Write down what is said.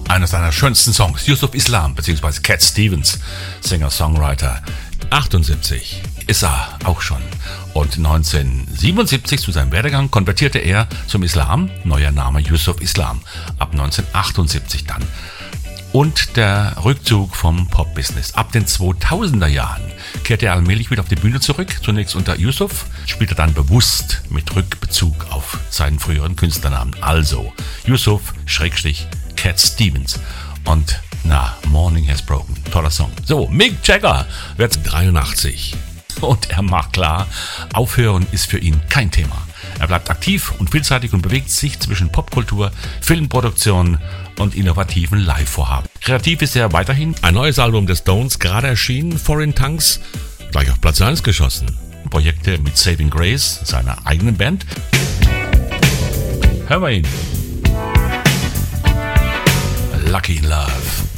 Einer seiner schönsten Songs, Yusuf Islam bzw. Cat Stevens, Singer-Songwriter. 78 ist er auch schon. Und 1977 zu seinem Werdegang konvertierte er zum Islam, neuer Name Yusuf Islam, ab 1978 dann. Und der Rückzug vom Pop-Business. Ab den 2000er Jahren kehrte er allmählich wieder auf die Bühne zurück, zunächst unter Yusuf, spielte dann bewusst mit Rückbezug auf seinen früheren Künstlernamen. Also Yusuf / Cat Stevens. Und Morning Has Broken. Toller Song. So, Mick Jagger wird 83. Und er macht klar, aufhören ist für ihn kein Thema. Er bleibt aktiv und vielseitig und bewegt sich zwischen Popkultur, Filmproduktion und innovativen Live-Vorhaben. Kreativ ist er weiterhin. Ein neues Album des Stones, gerade erschienen, Foreign Tongues, gleich auf Platz 1 geschossen. Projekte mit Saving Grace, seiner eigenen Band. Hören wir ihn. Lucky in Love.